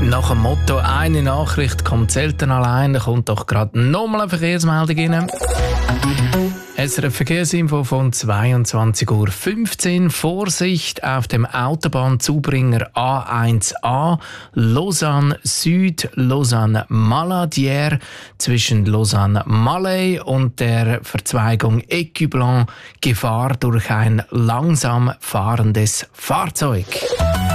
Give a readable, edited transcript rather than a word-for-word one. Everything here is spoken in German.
Nach dem Motto «Eine Nachricht kommt selten allein», da kommt doch gerade nochmal eine Verkehrsmeldung rein. SRF Verkehrsinfo von 22:15 Uhr. Vorsicht auf dem Autobahnzubringer A1A Lausanne Süd, Lausanne Maladière zwischen Lausanne Malay und der Verzweigung Écublens. Gefahr durch ein langsam fahrendes Fahrzeug.